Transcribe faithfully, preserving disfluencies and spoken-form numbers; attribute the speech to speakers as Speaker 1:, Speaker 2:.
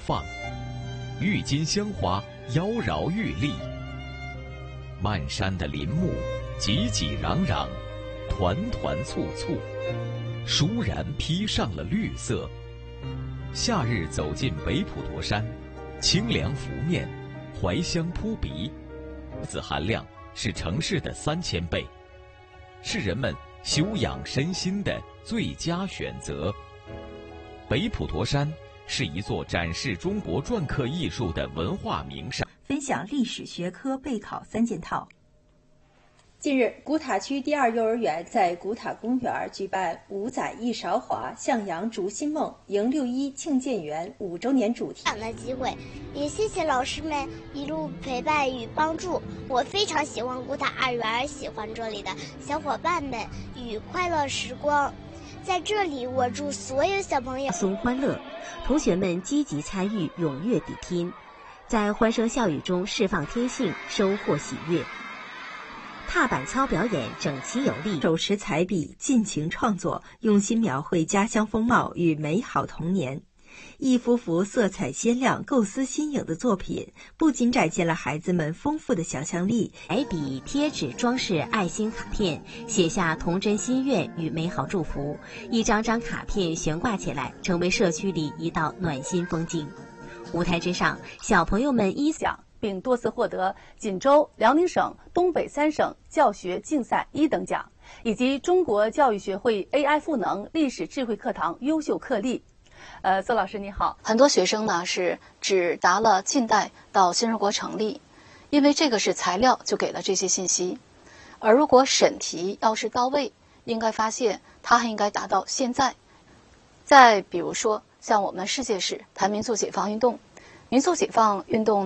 Speaker 1: 放，郁金香花妖娆玉立。漫山的林木挤挤攘攘，团团簇簇，倏然披上了绿色。夏日走进北普陀山，清凉拂面，怀香扑鼻，紫含量是城市的三千倍，是人们休养身心的最佳选择。北普陀山是一座展示中国篆刻艺术的文化名山。
Speaker 2: 分享历史学科备考三件套。
Speaker 3: 近日，古塔区第二幼儿园在古塔公园举办“五载一韶华，向阳逐新梦，迎六一庆建园”五周年主题
Speaker 4: 的机会，也谢谢老师们一路陪伴与帮助。我非常喜欢古塔二园，喜欢这里的小伙伴们与快乐时光。在这里，我祝所有小朋友
Speaker 5: 松欢乐，同学们积极参与，踊跃比拼，在欢声笑语中释放天性，收获喜悦。踏板操表演整齐有力，
Speaker 2: 手持彩笔尽情创作，用心描绘家乡风貌与美好童年。一幅幅色彩鲜亮、构思新颖的作品，不仅展现了孩子们丰富的想象力，
Speaker 5: 彩笔、贴纸装饰爱心卡片，写下童真心愿与美好祝福，一张张卡片悬挂起来，成为社区里一道暖心风景。舞台之上，小朋友们依
Speaker 6: 奖，并多次获得锦州、辽宁省、东北三省教学竞赛一等奖，以及中国教育学会 A I 赋能历史智慧课堂优秀课例。呃，邹老师你好。
Speaker 7: 很多学生呢是只答了近代到新中国成立，因为这个是材料就给了这些信息，而如果审题要是到位，应该发现它还应该达到现在。再比如说像我们世界史谈民族解放运动，民族解放运动